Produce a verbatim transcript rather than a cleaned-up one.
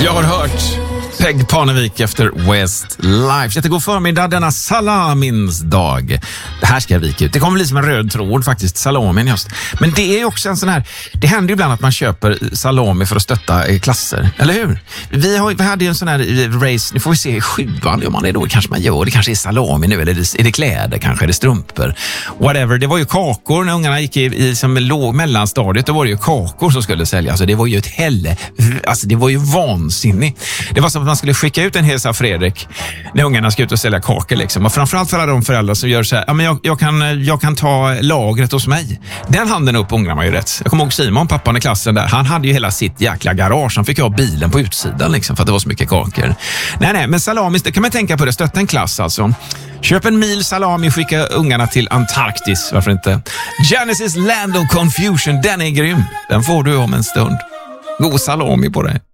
Jag har hört Peg Parnevik efter Westlife. Det går förmiddag denna salamins dag. Det här ska jag vika ut. Det kommer bli som en röd tråd faktiskt, salamin just. Men det är också en sån här, det händer ju ibland att man köper salami för att stötta klasser, eller hur? Vi, har, vi hade ju en sån här race, nu får vi se i sjuan om man är då, kanske man gör, det kanske är salami nu, eller är det, är det kläder, kanske är det strumpor, whatever. Det var ju kakor när ungarna gick i, i som låg mellanstadiet, då var det ju kakor som skulle säljas, alltså det var ju ett helle, alltså det var ju vansinnigt. Det var som att man skulle skicka ut en hesa Fredrik när ungarna ska ut och sälja kakor liksom. Och framförallt för alla de föräldrar som gör så här, ja men jag, jag, kan, jag kan ta lagret hos mig. Den handen upp ungarna var ju rätt. Jag kommer ihåg Simon, pappan i klassen där, han hade ju hela sitt jäkla garage. Han fick ju ha bilen på utsidan liksom för att det var så mycket kakor. Nej nej, men salamis, det kan man tänka på det, stötta en klass alltså. Köp en mil salami och skicka ungarna till Antarktis, varför inte? Genesis Land of Confusion, den är grym. Den får du om en stund. God salami på dig.